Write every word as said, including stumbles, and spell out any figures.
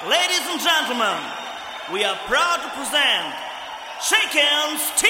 Ladies and gentlemen, we are proud to present Shake Hands T